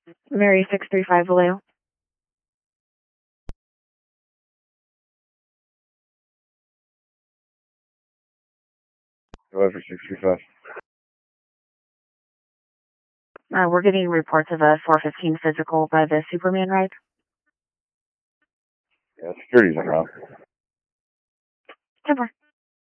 Mary 635 Vallejo. Go for 635. We're getting reports of a 415 physical by the Superman ride. Yeah, security's around. 10-4.